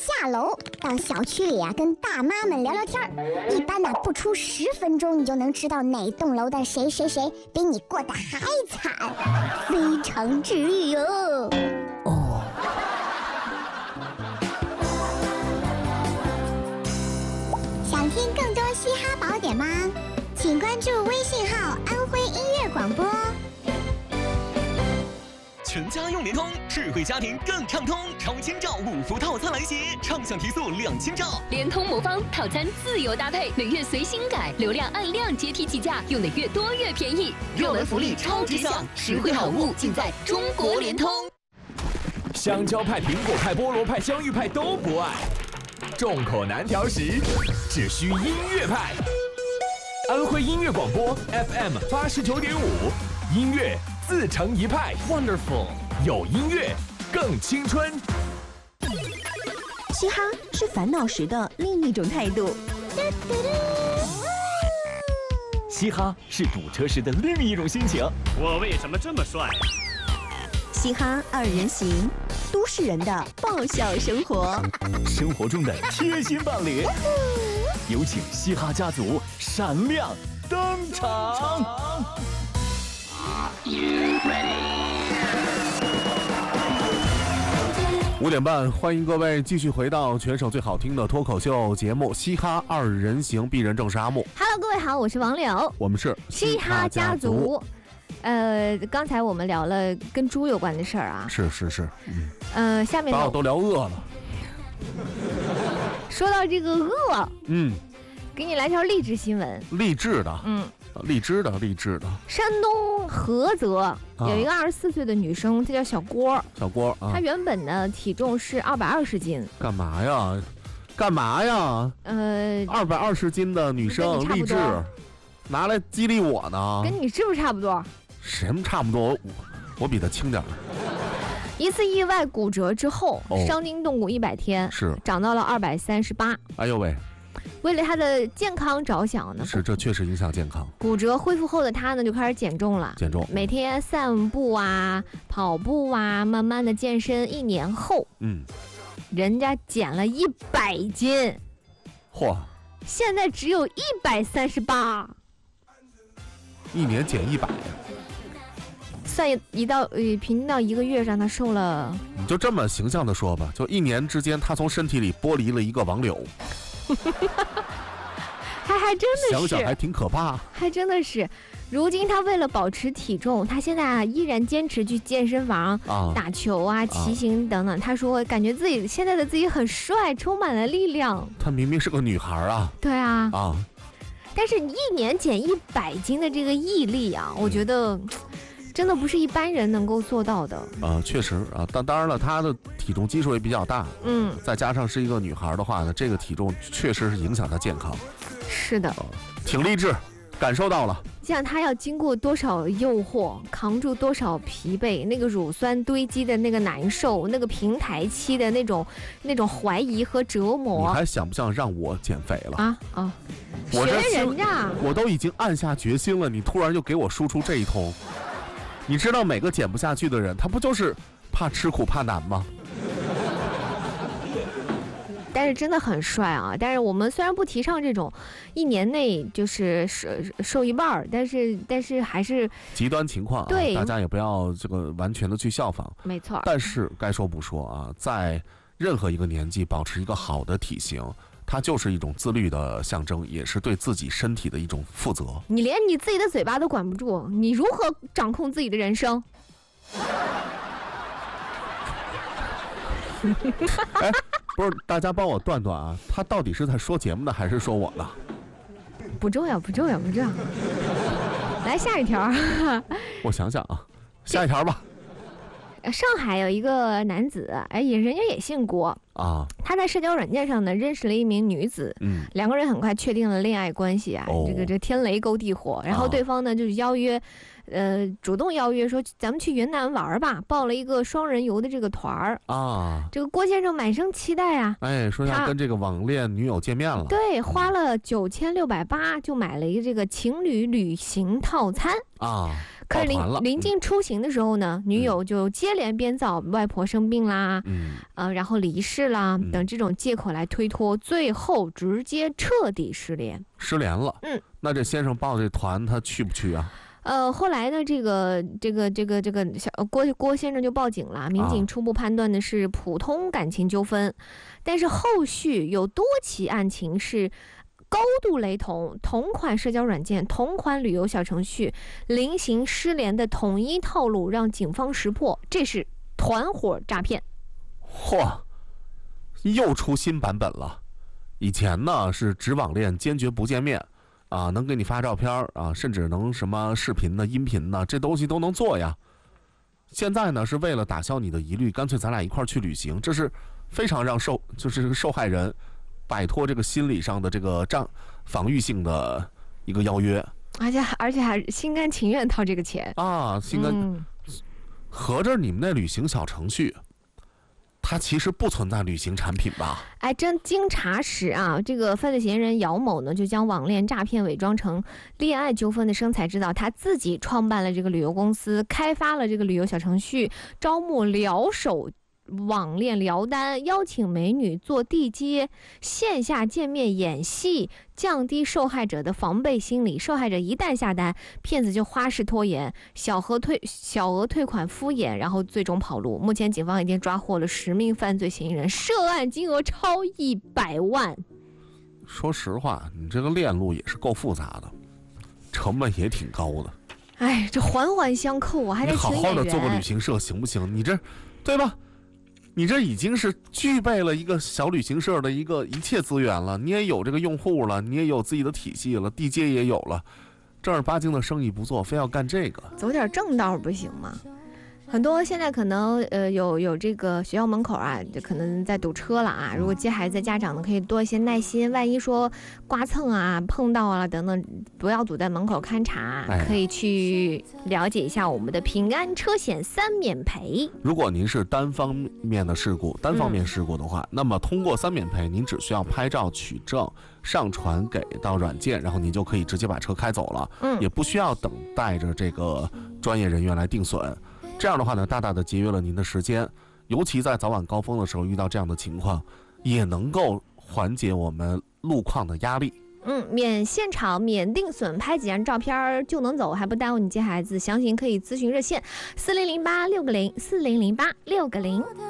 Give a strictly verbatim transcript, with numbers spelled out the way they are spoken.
下楼到小区里啊，跟大妈们聊聊天儿。一般呢，不出十分钟，你就能知道哪栋楼的谁谁谁比你过得还惨，非常治愈哦。哦。想听更多嘻哈宝典吗？请关注微信号“安徽音乐广播”。 全家用联通，智慧家庭更畅通。超千兆五伏套餐来袭，畅享提速两千兆。 联通魔方套餐自由搭配，每月随心改，流量按量阶梯计价，用的越多越便宜。热门福利超值享，实惠好物尽在中国联通。 香蕉派、苹果派、菠萝派、香芋派都不爱，众口难调时，只需音乐派。安徽音乐广播 F M 八十九点五，音乐自成一派 ，Wonderful， 有音乐更青春。 嘻哈是烦恼时的另一种态度， 嘻哈是堵车时的另一种心情。 我为什么这么帅？ 嘻哈二人行，都市人的爆笑生活， 生活中的贴心伴侣。有请嘻哈家族闪亮登场。 五点半，欢迎各位继续回到全省最好听的脱口秀节目《嘻哈二人行》，鄙人正是阿木。 Hello， 各位好，我是王柳， 我们是嘻哈家族。呃，刚才我们聊了跟猪有关的事儿啊， 是是是， 嗯，呃，下面把我都聊饿了。 说到这个饿， 嗯， 给你来条励志新闻。 励志的， 嗯， 励志的，励志的。 山东菏泽有一个二十四岁的女生，她叫小郭。 小郭啊， 她原本呢体重是二百二十斤。 干嘛呀？干嘛呀？ 呃， 二百二十斤的女生励志，拿来激励我呢。 跟你是不是差不多？ 什么差不多？我我比她轻点儿。 一次意外骨折之后， 哦、 伤筋动骨一百天， 是长到了二百三十八。 哎呦喂！ 为了他的健康着想呢， 是这确实影响健康。 骨折恢复后的他呢，就开始减重了。 减重， 每天散步啊、跑步啊，慢慢的健身。一年后， 嗯， 人家减了一百斤， 嚯！ 现在只有一百三十八。 一年减一百。 算一到呃平均到一个月上，他瘦了。 你就这么形象的说吧，就一年之间，他从身体里剥离了一个王柳。 他还真的是， 想想还挺可怕。 还真的是，如今他为了保持体重，他现在啊依然坚持去健身房、啊、打球啊、骑行等等。啊、他说，感觉自己现在的自己很帅，充满了力量。 他明明是个女孩啊。 对啊。 啊。 但是你一年减一百斤的这个毅力啊，我觉得。嗯真的不是一般人能够做到的啊、 呃，确实啊，但当然了，她的体重基数也比较大， 嗯， 再加上是一个女孩的话呢，这个体重确实是影响她健康。 是的， 呃、挺励志，感受到了。 像她要经过多少诱惑，扛住多少疲惫，那个乳酸堆积的那个难受，那个平台期的那种那种怀疑和折磨。 你还想不想让我减肥了啊啊！ 我学人家， 我都已经暗下决心了，你突然就给我输出这一通。你知道每个减不下去的人，他不就是怕吃苦怕难吗？ 但是真的很帅啊！但是我们虽然不提倡这种一年内就是瘦瘦一半，但是但是还是极端情况、啊， 对， 大家也不要这个完全的去效仿。 没错。 但是该说不说啊，在任何一个年纪保持一个好的体型。它就是一种自律的象征，也是对自己身体的一种负责。 你连你自己的嘴巴都管不住，你如何掌控自己的人生？ 哎，不是，大家帮我断断啊，他到底是在说节目呢，还是说我呢？ 不重要，不重要，不重要。来下一条。 我想想啊，下一条吧。 上海有一个男子，哎，也人家也姓郭啊。 他在社交软件上呢认识了一名女子， 嗯， 两个人很快确定了恋爱关系啊。 哦、 这个这天雷勾地火，然后对方呢、啊、就是邀约，呃，主动邀约说咱们去云南玩吧，报了一个双人游的这个团儿啊。 这个郭先生满生期待啊， 哎，说要跟这个网恋女友见面了， 对，花了九千六百八就买了一个这个情侣旅行套餐啊。 可是临临近出行的时候呢，女友就接连编造外婆生病啦，嗯，呃，然后离世啦、嗯、等这种借口来推脱，最后直接彻底失联。 失联了，嗯，那这先生报这团他去不去啊？ 呃，后来呢，这个这个这个这个小郭郭先生就报警了，民警初步判断的是普通感情纠纷，啊、但是后续有多起案情是高度雷同，同款社交软件、同款旅游小程序，临行失联的统一套路，让警方识破，这是团伙诈骗。 嚯，又出新版本了。以前呢是只网恋，坚决不见面。啊，能给你发照片啊，甚至能什么视频呢、音频呢，这东西都能做呀。现在呢，是为了打消你的疑虑，干脆咱俩一块儿去旅行，这是非常让受就是受害人摆脱这个心理上的这个障防御性的一个邀约， 而且而且还心甘情愿掏这个钱啊，心甘。嗯、合着你们那旅行小程序，它其实不存在旅行产品吧？ 哎，真经查实啊，这个犯罪嫌疑人姚某呢，就将网恋诈骗伪装成恋爱纠纷的生财之道，他自己创办了这个旅游公司，开发了这个旅游小程序，招募聊手网恋聊单，邀请美女做地接，线下见面演戏，降低受害者的防备心理。受害者一旦下单，骗子就花式拖延，小额退小额退款敷衍，然后最终跑路。目前警方已经抓获了十名犯罪嫌疑人，涉案金额超一百万。 说实话，你这个链路也是够复杂的，成本也挺高的。 哎，这环环相扣，我还得请演员。 你好好的做个旅行社行不行？你这，对吧？你这已经是具备了一个小旅行社的一个一切资源了，你也有这个用户了，你也有自己的体系了，地接也有了，正儿八经的生意不做，非要干这个， 走点正道不行吗？很多现在可能呃有有这个学校门口啊，就可能在堵车了啊。如果接孩子的家长呢，可以多一些耐心，万一说刮蹭啊、碰到啊等等，不要堵在门口勘察，哎、可以去了解一下我们的平安车险三免赔。 如果您是单方面的事故，单方面事故的话，嗯、那么通过三免赔，您只需要拍照取证，上传给到软件，然后您就可以直接把车开走了，嗯，也不需要等待着这个专业人员来定损。这样的话呢，大大的节约了您的时间，尤其在早晚高峰的时候遇到这样的情况，也能够缓解我们路况的压力。 嗯，免现场免定损，拍几张照片就能走，还不耽误你接孩子。详情可以咨询热线四零零八六个零四零零八六个零。